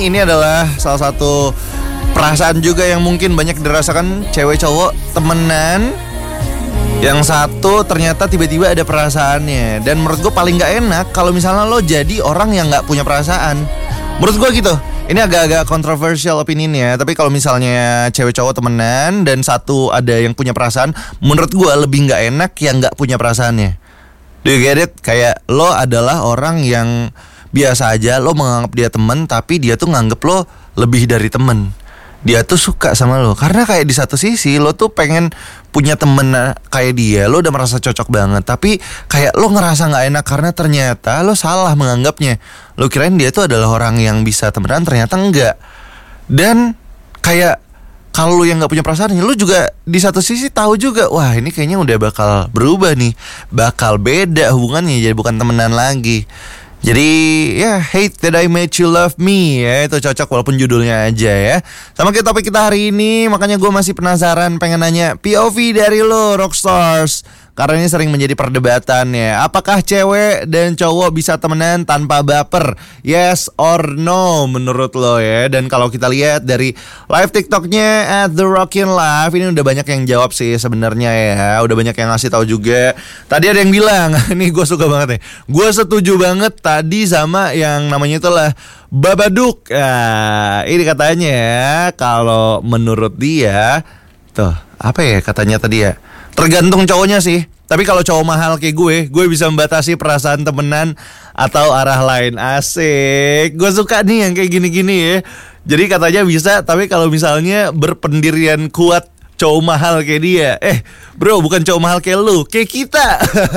nih, ini adalah salah satu perasaan juga yang mungkin banyak dirasakan cewek cowok temenan. Yang satu ternyata tiba-tiba ada perasaannya. Dan menurut gue paling gak enak kalau misalnya lo jadi orang yang gak punya perasaan. Menurut gue gitu. Ini agak-agak controversial opininya. Tapi kalau misalnya cewek cowok temenan dan satu ada yang punya perasaan, menurut gue lebih gak enak yang gak punya perasaannya. Do you get it? Kayak lo adalah orang yang biasa aja, lo menganggap dia temen, tapi dia tuh nganggep lo lebih dari temen. Dia tuh suka sama lo. Karena kayak di satu sisi lo tuh pengen punya temen kayak dia, lo udah merasa cocok banget. Tapi kayak lo ngerasa gak enak karena ternyata lo salah menganggapnya. Lo kirain dia tuh adalah orang yang bisa temenan, ternyata enggak. Dan kayak kalau lo yang gak punya perasaan, lo juga di satu sisi tahu juga, wah ini kayaknya udah bakal berubah nih, bakal beda hubungannya, jadi bukan temenan lagi. Jadi ya, Hate That I Made You Love Me ya, itu cocok walaupun judulnya aja ya. Sama kayak topik kita hari ini, makanya gue masih penasaran, pengen nanya POV dari lo Rockstars. Karena ini sering menjadi perdebatan ya. Apakah cewek dan cowok bisa temenan tanpa baper? Yes or no menurut lo ya. Dan kalau kita lihat dari live TikToknya @therockinlive, ini udah banyak yang jawab sih sebenarnya ya. Udah banyak yang ngasih tahu juga. Tadi ada yang bilang, ini gue suka banget nih. Gue setuju banget tadi sama yang namanya itulah Babadook. Nah, ini katanya ya, kalau menurut dia, tuh apa ya katanya tadi ya, tergantung cowoknya sih. Tapi kalau cowok mahal kayak gue bisa membatasi perasaan temenan atau arah lain. Asik. Gue suka nih yang kayak gini-gini ya. Jadi katanya bisa, tapi kalau misalnya berpendirian kuat cowok mahal kayak dia. Bro, bukan cowok mahal kayak lu, kayak kita.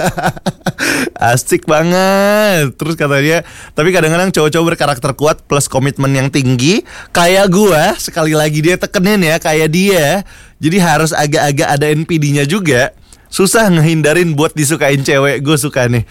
Asik banget. Terus katanya, tapi kadang-kadang cowok-cowok berkarakter kuat plus komitmen yang tinggi, kayak gua, sekali lagi dia tekenin ya, kayak dia. Jadi harus agak-agak ada NPD-nya juga. Susah ngehindarin buat disukain cewek. Gue suka nih.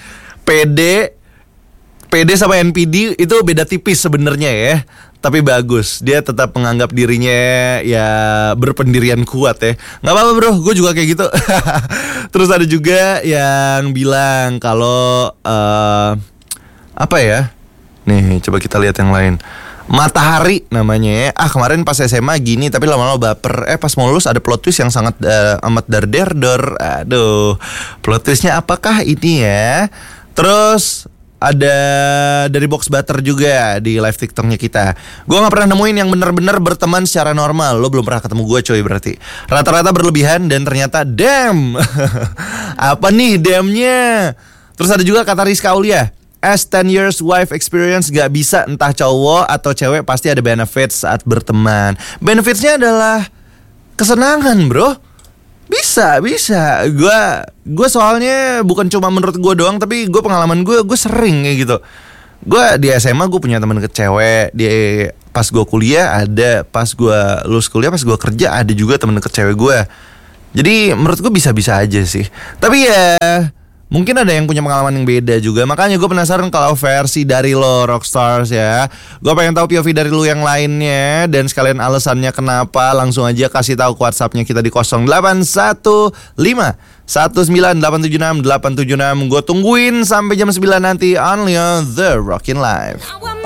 PD sama NPD itu beda tipis sebenarnya ya. Tapi bagus, dia tetap menganggap dirinya ya berpendirian kuat ya. Gak apa-apa bro, gue juga kayak gitu. Terus ada juga yang bilang kalau apa ya? Nih coba kita lihat yang lain. Matahari namanya ya. Kemarin pas SMA gini, tapi lama-lama baper. Pas mau lulus ada plot twist yang sangat amat dar-der-dor. Aduh, plot twistnya apakah ini ya? Terus ada dari Box Butter juga di live TikToknya kita. Gue gak pernah nemuin yang benar-benar berteman secara normal. Lo belum pernah ketemu gue coy berarti. Rata-rata berlebihan dan ternyata damn. Apa nih damnnya? Terus ada juga kata Rizka Aulia, as 10 years wife experience, gak bisa entah cowok atau cewek pasti ada benefits saat berteman. Benefitsnya adalah kesenangan bro. Bisa. Gue soalnya bukan cuma menurut gue doang, tapi gue pengalaman gue sering kayak gitu. Gue di SMA gue punya teman ke cewek. Pas gue kuliah ada, pas gue lulus kuliah, pas gue kerja ada juga teman deket cewek gue. Jadi menurut gue bisa-bisa aja sih. Tapi ya mungkin ada yang punya pengalaman yang beda juga. Makanya gue penasaran kalau versi dari lo Rockstars ya. Gue pengen tahu POV dari lo yang lainnya. Dan sekalian alasannya kenapa, langsung aja kasih tahu ke WhatsAppnya kita di 0815 19876876. Gue tungguin sampai jam 9 nanti. Only on The Rockin' Live.